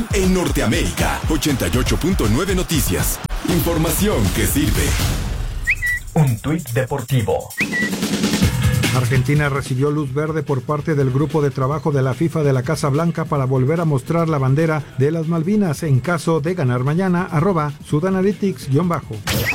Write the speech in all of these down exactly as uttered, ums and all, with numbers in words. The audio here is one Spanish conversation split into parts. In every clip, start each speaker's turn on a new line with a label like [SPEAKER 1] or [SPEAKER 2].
[SPEAKER 1] En Norteamérica, ochenta y ocho punto nueve Noticias. Información que sirve.
[SPEAKER 2] Un tuit deportivo.
[SPEAKER 3] Argentina recibió luz verde por parte del grupo de trabajo de la FIFA de la Casa Blanca para volver a mostrar la bandera de las Malvinas en caso de ganar mañana, arroba Sudanalytics guión bajo.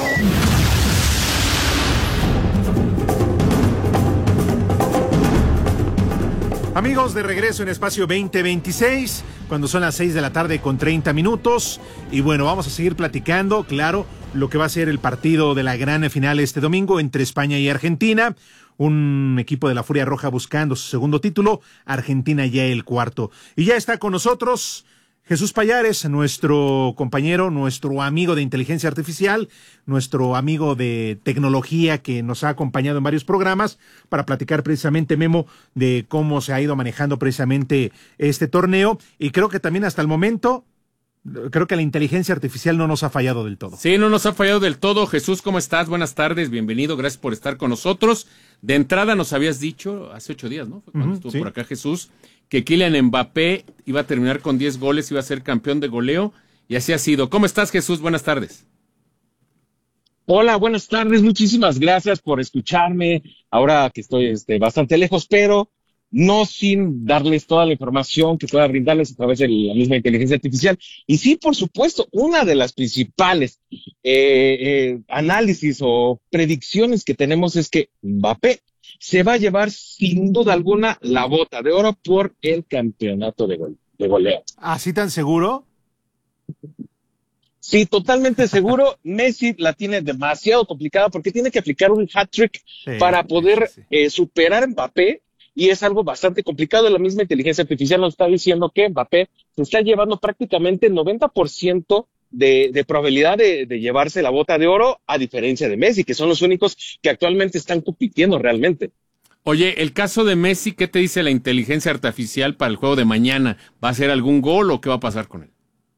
[SPEAKER 4] Amigos, de regreso en Espacio veinte veintiséis, cuando son las seis de la tarde con treinta minutos. Y bueno, vamos a seguir platicando, claro, lo que va a ser el partido de la gran final este domingo entre España y Argentina. Un equipo de la Furia Roja buscando su segundo título, Argentina ya el cuarto. Y ya está con nosotros Jesús Pallares, nuestro compañero, nuestro amigo de inteligencia artificial, nuestro amigo de tecnología que nos ha acompañado en varios programas para platicar precisamente, Memo, de cómo se ha ido manejando precisamente este torneo. Y creo que también hasta el momento, creo que la inteligencia artificial no nos ha fallado del todo.
[SPEAKER 5] Sí, no nos ha fallado del todo. Jesús, ¿cómo estás? Buenas tardes, bienvenido, gracias por estar con nosotros. De entrada nos habías dicho, hace ocho días, ¿no? Fue cuando uh-huh, estuvo sí. por acá Jesús, que Kylian Mbappé iba a terminar con diez goles, iba a ser campeón de goleo, y así ha sido. ¿Cómo estás, Jesús? Buenas tardes.
[SPEAKER 6] Hola, buenas tardes, muchísimas gracias por escucharme, ahora que estoy este, bastante lejos, pero no sin darles toda la información que pueda brindarles a través de la misma inteligencia artificial. Y sí, por supuesto, una de las principales eh, eh, análisis o predicciones que tenemos es que Mbappé se va a llevar sin duda alguna la bota de oro por el campeonato de, gol, de goleo.
[SPEAKER 4] ¿Así tan seguro?
[SPEAKER 6] Sí, totalmente seguro. Messi la tiene demasiado complicada porque tiene que aplicar un hat-trick sí, para poder sí, sí. Eh, superar a Mbappé, y es algo bastante complicado. La misma inteligencia artificial nos está diciendo que Mbappé se está llevando prácticamente el noventa por ciento de, de probabilidad de, de llevarse la bota de oro, a diferencia de Messi, que son los únicos que actualmente están compitiendo realmente.
[SPEAKER 5] Oye, el caso de Messi, ¿qué te dice la inteligencia artificial para el juego de mañana? ¿Va a hacer algún gol o qué va a pasar con él?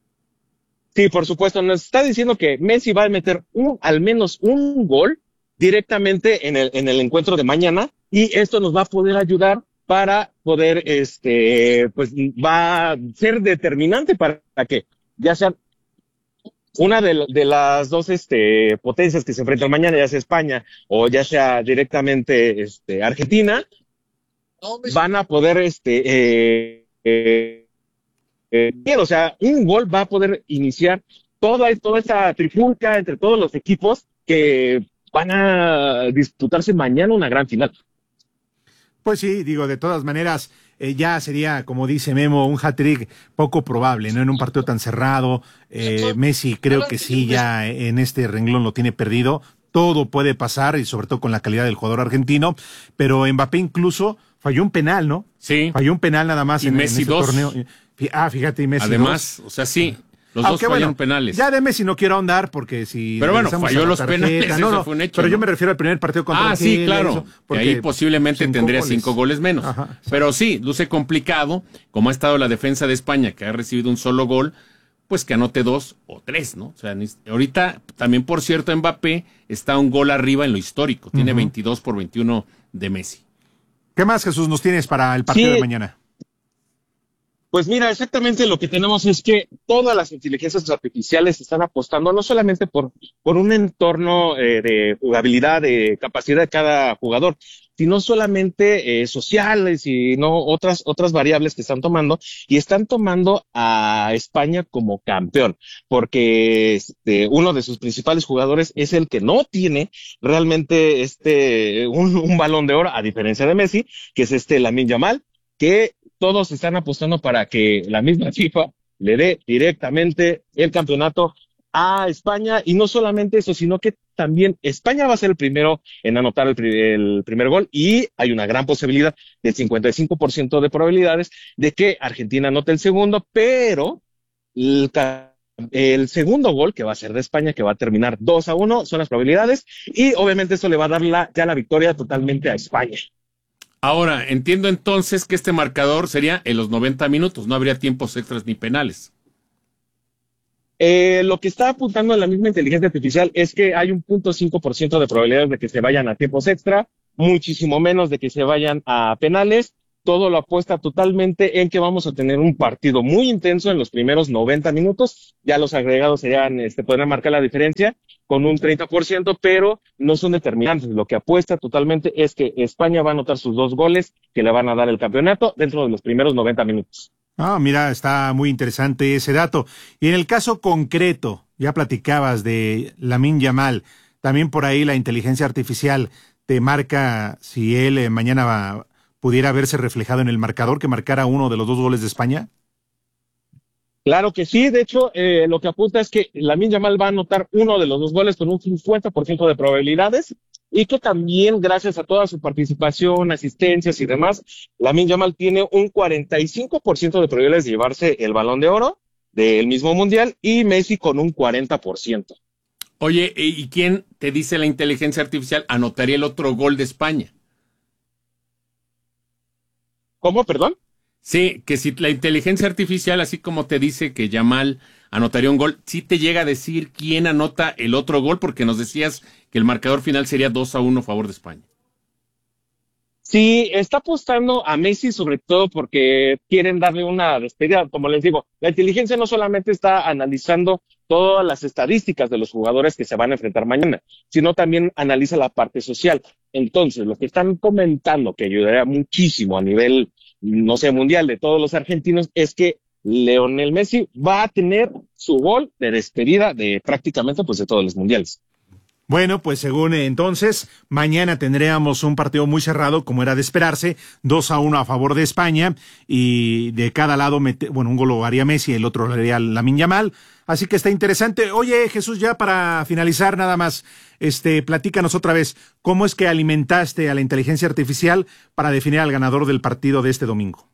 [SPEAKER 6] Sí, por supuesto, nos está diciendo que Messi va a meter un, al menos un gol directamente en el, en el encuentro de mañana, y esto nos va a poder ayudar para poder, este, pues va a ser determinante para que ya sea una de, de las dos este, potencias que se enfrentan mañana, ya sea España o ya sea directamente este, Argentina, van a poder, este, eh, eh, eh, bien, o sea, un gol va a poder iniciar toda, toda esta trifulca entre todos los equipos que van a disputarse mañana una gran final.
[SPEAKER 4] Pues sí, digo, de todas maneras, eh, ya sería, como dice Memo, un hat-trick poco probable, ¿no? En un partido tan cerrado, eh, Messi creo que sí, ya en este renglón lo tiene perdido. Todo puede pasar, y sobre todo con la calidad del jugador argentino, pero Mbappé incluso falló un penal, ¿no?
[SPEAKER 5] Sí.
[SPEAKER 4] Falló un penal nada más
[SPEAKER 5] y
[SPEAKER 4] en,
[SPEAKER 5] Messi
[SPEAKER 4] en ese
[SPEAKER 5] dos.
[SPEAKER 4] torneo. Ah, fíjate, y Messi
[SPEAKER 5] Además,
[SPEAKER 4] dos.
[SPEAKER 5] o sea, sí. Los
[SPEAKER 4] Aunque,
[SPEAKER 5] dos fallaron
[SPEAKER 4] bueno,
[SPEAKER 5] penales.
[SPEAKER 4] Ya de Messi no quiero ahondar porque si...
[SPEAKER 5] Pero bueno, falló los tarjeta, penales, no, no, eso fue un hecho.
[SPEAKER 4] Pero
[SPEAKER 5] ¿no?
[SPEAKER 4] yo me refiero al primer partido contra
[SPEAKER 5] Ah,
[SPEAKER 4] Chile,
[SPEAKER 5] sí, claro.
[SPEAKER 4] Eso,
[SPEAKER 5] porque ahí posiblemente cinco tendría goles. cinco goles menos. Ajá, pero sí, luce complicado, como ha estado la defensa de España, que ha recibido un solo gol, pues que anote dos o tres, ¿no? O sea, ahorita también, por cierto, Mbappé está un gol arriba en lo histórico. Tiene uh-huh. veintidós por veintiuno de Messi.
[SPEAKER 4] ¿Qué más, Jesús, nos tienes para el partido sí. de mañana?
[SPEAKER 6] Pues mira, exactamente lo que tenemos es que todas las inteligencias artificiales están apostando no solamente por, por un entorno eh, de jugabilidad, de capacidad de cada jugador, sino solamente eh, sociales y no otras otras variables que están tomando, y están tomando a España como campeón, porque este, uno de sus principales jugadores es el que no tiene realmente este un, un balón de oro, a diferencia de Messi, que es este Lamine Yamal, que todos están apostando para que la misma FIFA le dé directamente el campeonato a España. Y no solamente eso, sino que también España va a ser el primero en anotar el, el primer gol, y hay una gran posibilidad del cincuenta y cinco por ciento de probabilidades de que Argentina anote el segundo, pero el, el segundo gol, que va a ser de España, que va a terminar dos a uno, son las probabilidades, y obviamente eso le va a dar la, ya la victoria totalmente a España.
[SPEAKER 5] Ahora, entiendo entonces que este marcador sería en los noventa minutos, no habría tiempos extras ni penales.
[SPEAKER 6] Eh, lo que está apuntando la misma inteligencia artificial es que hay un punto cinco por ciento de probabilidades de que se vayan a tiempos extra, muchísimo menos de que se vayan a penales, todo lo apuesta totalmente en que vamos a tener un partido muy intenso en los primeros noventa minutos. Ya los agregados serían, este, podrán marcar la diferencia con un treinta por ciento, pero no son determinantes. Lo que apuesta totalmente es que España va a anotar sus dos goles que le van a dar el campeonato dentro de los primeros noventa minutos.
[SPEAKER 4] Ah, mira, está muy interesante ese dato. Y en el caso concreto, ya platicabas de Lamine Yamal, también por ahí la inteligencia artificial te marca si él eh, mañana va, pudiera verse reflejado en el marcador, que marcara uno de los dos goles de España.
[SPEAKER 6] Claro que sí, de hecho, eh, lo que apunta es que Lamine Yamal va a anotar uno de los dos goles con un cincuenta por ciento de probabilidades, y que también, gracias a toda su participación, asistencias y demás, Lamine Yamal tiene un cuarenta y cinco por ciento de probabilidades de llevarse el Balón de Oro del mismo Mundial, y Messi con un cuarenta por ciento.
[SPEAKER 5] Oye, ¿y quién te dice la inteligencia artificial anotaría el otro gol de España?
[SPEAKER 6] ¿Cómo, perdón?
[SPEAKER 5] Sí, que si la inteligencia artificial, así como te dice que Yamal anotaría un gol, sí te llega a decir quién anota el otro gol, porque nos decías que el marcador final sería dos a uno a favor de España.
[SPEAKER 6] Sí, está apostando a Messi sobre todo porque quieren darle una despedida. Como les digo, la inteligencia no solamente está analizando todas las estadísticas de los jugadores que se van a enfrentar mañana, sino también analiza la parte social. Entonces, lo que están comentando que ayudaría muchísimo a nivel, no sé, mundial de todos los argentinos, es que Lionel Messi va a tener su gol de despedida de prácticamente pues de todos los mundiales.
[SPEAKER 4] Bueno, pues según eh, entonces, mañana tendríamos un partido muy cerrado, como era de esperarse, dos a uno a favor de España, y de cada lado, mete, bueno, un gol lo haría Messi, el otro lo haría Lamine Yamal, así que está interesante. Oye, Jesús, ya para finalizar nada más, este, platícanos otra vez, ¿cómo es que alimentaste a la inteligencia artificial para definir al ganador del partido de este domingo?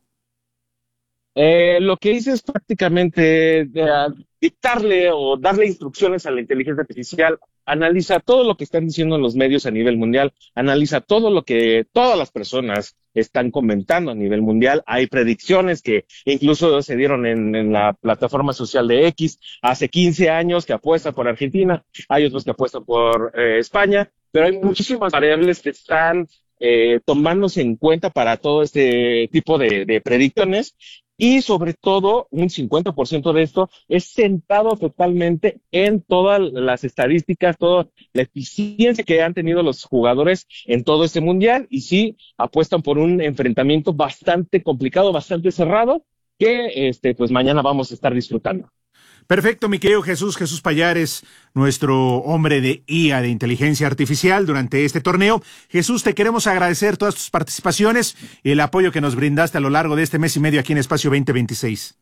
[SPEAKER 6] Eh, lo que hice es prácticamente eh, dictarle o darle instrucciones a la inteligencia artificial. Analiza todo lo que están diciendo los medios a nivel mundial, analiza todo lo que todas las personas están comentando a nivel mundial. Hay predicciones que incluso se dieron en, en la plataforma social de X hace quince años que apuestan por Argentina, hay otros que apuestan por eh, España, pero hay muchísimas variables que están eh, tomándose en cuenta para todo este tipo de, de predicciones. Y sobre todo, un cincuenta por ciento de esto es centrado totalmente en todas las estadísticas, toda la eficiencia que han tenido los jugadores en todo este mundial. Y sí, apuestan por un enfrentamiento bastante complicado, bastante cerrado, que este, pues mañana vamos a estar disfrutando.
[SPEAKER 4] Perfecto, mi querido Jesús, Jesús Pallares, nuestro hombre de I A, de inteligencia artificial, durante este torneo. Jesús, te queremos agradecer todas tus participaciones y el apoyo que nos brindaste a lo largo de este mes y medio aquí en Espacio veinte veintiséis.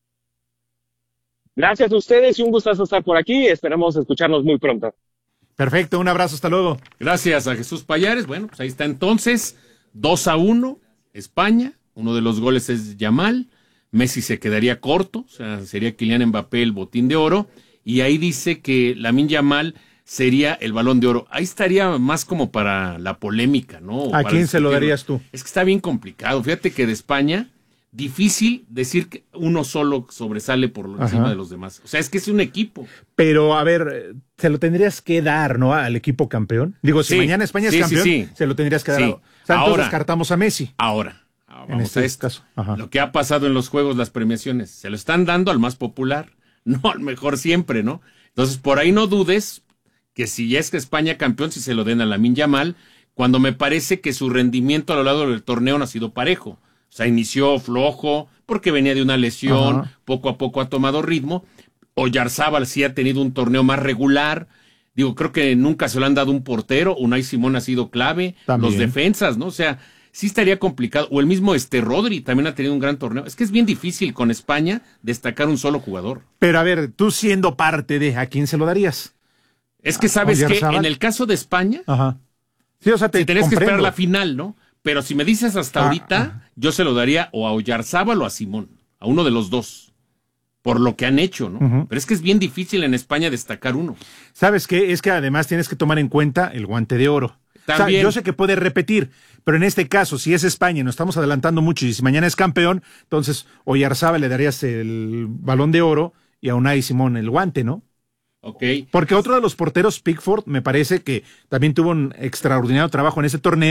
[SPEAKER 6] Gracias a ustedes y un gustazo estar por aquí. Esperamos escucharnos muy pronto.
[SPEAKER 4] Perfecto, un abrazo, hasta luego.
[SPEAKER 5] Gracias a Jesús Pallares. Bueno, pues ahí está entonces, dos a uno, España. Uno de los goles es Yamal. Messi se quedaría corto, o sea, sería Kylian Mbappé el botín de oro, y ahí dice que Lamine Yamal sería el Balón de Oro. Ahí estaría más como para la polémica, ¿no?
[SPEAKER 4] ¿A quién se lo darías tú?
[SPEAKER 5] Es que está bien complicado. Fíjate que de España, difícil decir que uno solo sobresale por encima de los demás. O sea, es que es un equipo.
[SPEAKER 3] Pero, a ver, se lo tendrías que dar, ¿no? Al equipo campeón. Digo, si
[SPEAKER 5] sí,
[SPEAKER 3] mañana España es
[SPEAKER 5] sí,
[SPEAKER 3] campeón,
[SPEAKER 5] sí, sí.
[SPEAKER 3] se lo tendrías que dar.
[SPEAKER 5] Sí.
[SPEAKER 3] A... O sea, entonces
[SPEAKER 5] Ahora,
[SPEAKER 3] descartamos a Messi.
[SPEAKER 5] Ahora. Vamos
[SPEAKER 3] en este
[SPEAKER 5] a esto.
[SPEAKER 3] caso. Ajá.
[SPEAKER 5] Lo que ha pasado en los juegos, las premiaciones, se lo están dando al más popular, no al mejor siempre, ¿no? Entonces, por ahí no dudes que si ya es que España campeón, si se lo den a Lamine Yamal, cuando me parece que su rendimiento a lo largo del torneo no ha sido parejo. O sea, inició flojo, porque venía de una lesión, Ajá. poco a poco ha tomado ritmo. Oyarzábal sí ha tenido un torneo más regular. Digo, creo que nunca se lo han dado un portero. Unai Simón ha sido clave. También. Los defensas, ¿no? O sea, sí estaría complicado. O el mismo este Rodri también ha tenido un gran torneo. Es que es bien difícil con España destacar un solo jugador.
[SPEAKER 3] Pero a ver, tú siendo parte de, ¿a quién se lo darías?
[SPEAKER 5] Es que sabes que en el caso de España,
[SPEAKER 3] Ajá. Sí, o sea, te
[SPEAKER 5] si tenés
[SPEAKER 3] comprendo.
[SPEAKER 5] que esperar la final, ¿no? Pero si me dices hasta ah, ahorita, ah. yo se lo daría o a Oyarzábal o a Simón, a uno de los dos, por lo que han hecho, ¿no? Uh-huh. Pero es que es bien difícil en España destacar uno.
[SPEAKER 3] ¿Sabes qué? Es que además tienes que tomar en cuenta el guante de oro. También. O sea, yo sé que puede repetir, pero en este caso, si es España y nos estamos adelantando mucho y si mañana es campeón, entonces Oyarzábal le darías el Balón de Oro y a Unai Simón el guante, ¿no?
[SPEAKER 5] Ok.
[SPEAKER 3] Porque otro de los porteros, Pickford, me parece que también tuvo un extraordinario trabajo en ese torneo,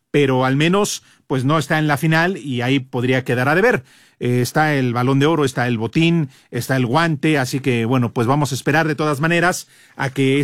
[SPEAKER 4] pero al menos pues no está en la final y ahí podría quedar a deber. Eh, está el Balón de Oro, está el botín, está el guante, así que bueno, pues vamos a esperar de todas maneras a que